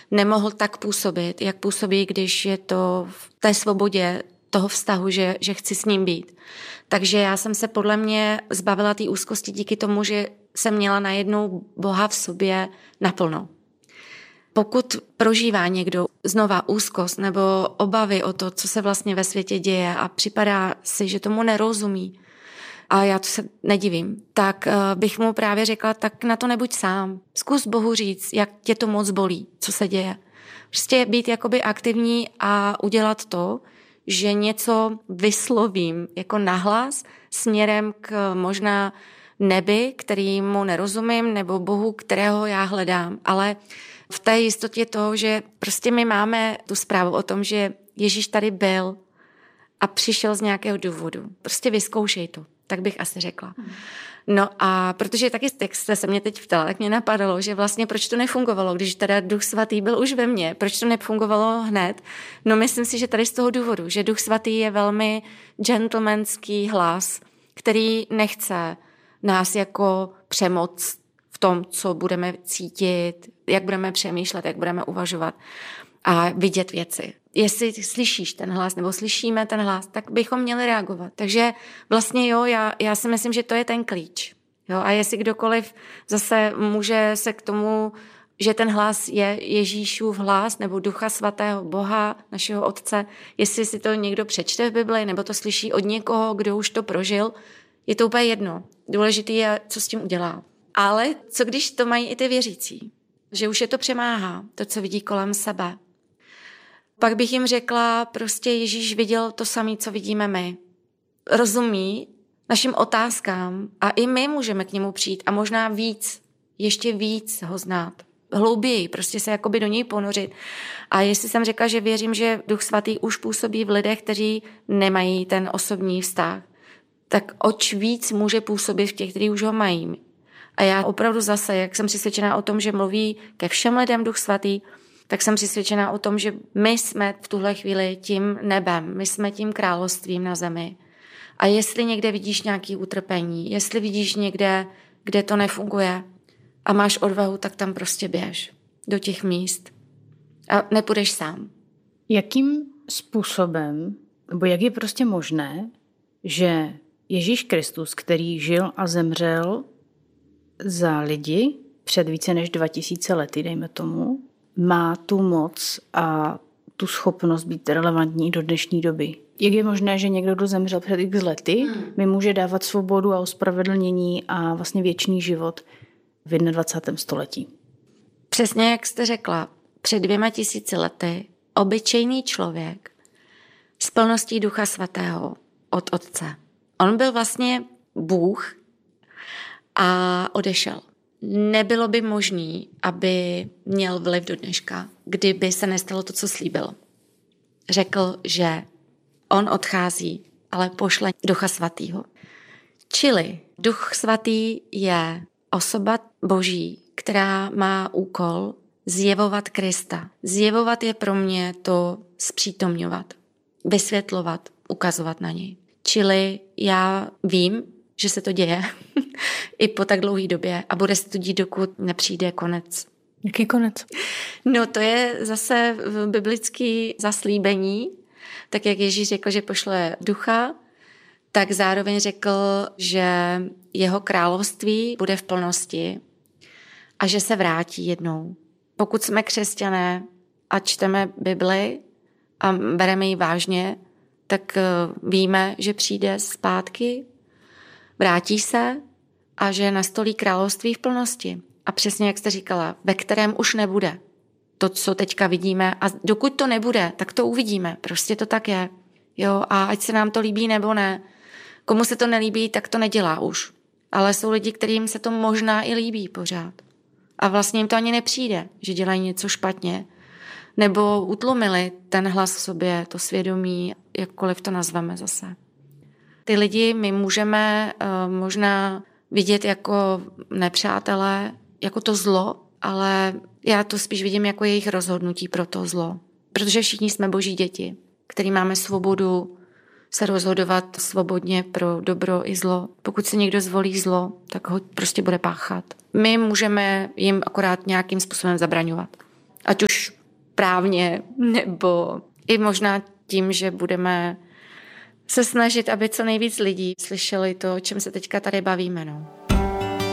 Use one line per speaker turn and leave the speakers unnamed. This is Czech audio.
nemohl tak působit, jak působí, když je to v té svobodě toho vztahu, že chci s ním být. Takže já jsem se podle mě zbavila té úzkosti díky tomu, že jsem měla najednou Boha v sobě naplno. Pokud prožívá někdo znova úzkost nebo obavy o to, co se vlastně ve světě děje a připadá si, že tomu nerozumí, a já to se nedivím, tak bych mu právě řekla, tak na to nebuď sám. Zkus Bohu říct, jak tě to moc bolí, co se děje. Prostě být jakoby aktivní a udělat to, že něco vyslovím jako nahlas směrem k možná nebi, kterýmu nerozumím, nebo Bohu, kterého já hledám. Ale v té jistotě to, že prostě my máme tu zprávu o tom, že Ježíš tady byl a přišel z nějakého důvodu. Prostě vyzkoušej to, tak bych asi řekla. No a protože taky jak jste se mě teď ptala, tak mě napadalo, že vlastně proč to nefungovalo, když teda Duch Svatý byl už ve mně, proč to nefungovalo hned? No myslím si, že tady z toho důvodu, že Duch Svatý je velmi gentlemanský hlas, který nechce nás jako přemoc v tom, co budeme cítit, jak budeme přemýšlet, jak budeme uvažovat a vidět věci. Jestli slyšíš ten hlas nebo slyšíme ten hlas, tak bychom měli reagovat. Takže vlastně jo, já si myslím, že to je ten klíč. Jo? A jestli kdokoliv zase může se k tomu, že ten hlas je Ježíšův hlas nebo Ducha Svatého Boha, našeho Otce, jestli si to někdo přečte v Bibli nebo to slyší od někoho, kdo už to prožil, je to úplně jedno. Důležitý je, co s tím udělá. Ale co když to mají i ty věřící? Že už je to přemáhá, to, co vidí kolem sebe. Pak bych jim řekla, prostě Ježíš viděl to samé, co vidíme my. Rozumí našim otázkám a i my můžeme k němu přijít a možná víc, ještě víc ho znát. Hlouběji, prostě se jakoby do něj ponořit. A jestli jsem řekla, že věřím, že Duch Svatý už působí v lidech, kteří nemají ten osobní vztah, tak oč víc může působit v těch, kteří už ho mají. A já opravdu zase, jak jsem přesvědčená o tom, že mluví ke všem lidem Duch Svatý, tak jsem přesvědčená o tom, že my jsme v tuhle chvíli tím nebem, my jsme tím královstvím na zemi. A jestli někde vidíš nějaké utrpení, jestli vidíš někde, kde to nefunguje a máš odvahu, tak tam prostě běž do těch míst a nepůjdeš sám.
Jakým způsobem, nebo jak je prostě možné, že Ježíš Kristus, který žil a zemřel za lidi před více než 2000 lety, dejme tomu, má tu moc a tu schopnost být relevantní do dnešní doby. Jak je možné, že někdo, kdo zemřel před x lety, mi může dávat svobodu a ospravedlnění a vlastně věčný život v 21. století?
Přesně jak jste řekla, před 2000 lety obyčejný člověk s plností Ducha Svatého od Otce. On byl vlastně Bůh a odešel. Nebylo by možné, aby měl vliv do dneška, kdyby se nestalo to, co slíbil. Řekl, že on odchází, ale pošle Ducha Svatýho. Čili Duch Svatý je osoba Boží, která má úkol zjevovat Krista. Zjevovat je pro mě to zpřítomňovat, vysvětlovat, ukazovat na něj. Čili já vím, že se to děje i po tak dlouhé době a bude se to dít, dokud nepřijde konec.
Jaký konec?
No to je zase biblické zaslíbení, tak jak Ježíš řekl, že pošle Ducha, tak zároveň řekl, že jeho království bude v plnosti a že se vrátí jednou. Pokud jsme křesťané a čteme Bibli a bereme ji vážně, tak víme, že přijde zpátky, vrátí se a že nastolí království v plnosti. A přesně jak jste říkala, ve kterém už nebude to, co teďka vidíme. A dokud to nebude, tak to uvidíme. Prostě to tak je. Jo, a ať se nám to líbí nebo ne. Komu se to nelíbí, tak to nedělá už. Ale jsou lidi, kterým se to možná i líbí pořád. A vlastně jim to ani nepřijde, že dělají něco špatně. Nebo utlumili ten hlas v sobě, to svědomí, jakkoliv to nazveme zase. Ty lidi my můžeme možná vidět jako nepřátelé, jako to zlo, ale já to spíš vidím jako jejich rozhodnutí pro to zlo. Protože všichni jsme Boží děti, který máme svobodu se rozhodovat svobodně pro dobro i zlo. Pokud si někdo zvolí zlo, tak ho prostě bude páchat. My můžeme jim akorát nějakým způsobem zabraňovat. Ať už správně, nebo i možná tím, že budeme se snažit, aby co nejvíc lidí slyšeli to, o čem se teďka tady bavíme. No.